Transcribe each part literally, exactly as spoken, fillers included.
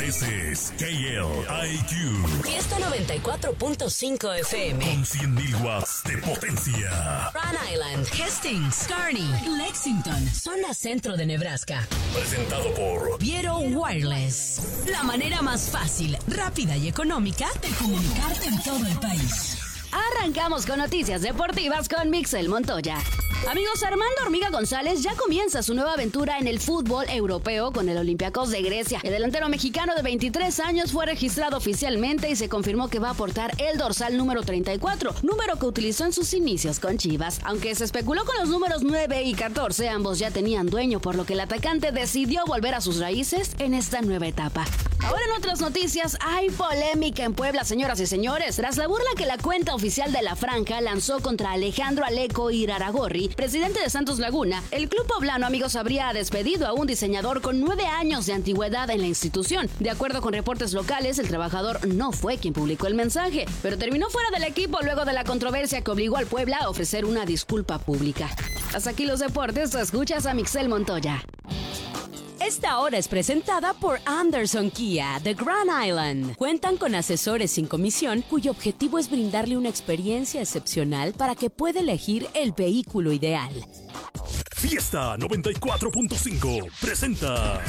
This is K L I Q. Fiesta noventa y cuatro punto cinco F M. Con cien mil watts de potencia. Rhode Island, Hastings, Kearney, Lexington, zona centro de Nebraska. Presentado por Viero Wireless. La manera más fácil, rápida y económica de comunicarte en todo el país. Arrancamos con noticias deportivas con Mixel Montoya. Amigos, Armando Hormiga González ya comienza su nueva aventura en el fútbol europeo con el Olympiacos de Grecia. El delantero mexicano de veintitrés años fue registrado oficialmente y se confirmó que va a portar el dorsal número treinta y cuatro, número que utilizó en sus inicios con Chivas. Aunque se especuló con los números nueve y catorce, ambos ya tenían dueño, por lo que el atacante decidió volver a sus raíces en esta nueva etapa. Ahora en otras noticias, hay polémica en Puebla, señoras y señores, tras la burla que la cuenta oficial de la Franja lanzó contra Alejandro Aleco Iraragorri, presidente de Santos Laguna. El club poblano, amigos, habría despedido a un diseñador con nueve años de antigüedad en la institución. De acuerdo con reportes locales, el trabajador no fue quien publicó el mensaje, pero terminó fuera del equipo luego de la controversia que obligó al Puebla a ofrecer una disculpa pública. Hasta aquí los deportes, tú escuchas a Mixel Montoya. Esta hora es presentada por Anderson Kia de Grand Island. Cuentan con asesores sin comisión cuyo objetivo es brindarle una experiencia excepcional para que pueda elegir el vehículo ideal. Fiesta noventa y cuatro punto cinco presenta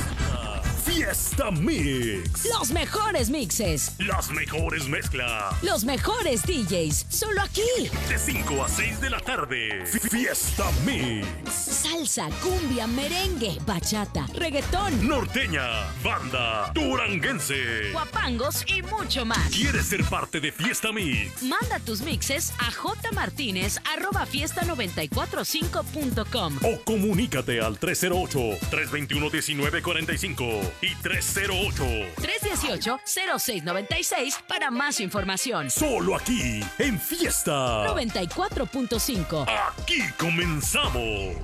Fiesta Mix. Los mejores mixes, Las mejores mezclas. los mejores D Js, solo aquí. De cinco a seis de la tarde. Fiesta Mix. Salsa, cumbia, merengue, bachata, reggaetón, Norteña, banda, duranguense. guapangos y mucho más. ¿Quieres ser parte de Fiesta Mix? Manda tus mixes a jmartinez arroba fiesta noventa y cuatro cinco punto com. O comunícate al tres cero ocho, tres dos uno, uno nueve cuatro cinco y tres cero ocho, tres uno ocho, cero seis nueve seis para más información. solo aquí en Fiesta noventa y cuatro punto cinco. Aquí comenzamos.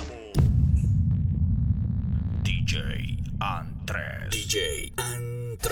D J Andrés. D J Andrés.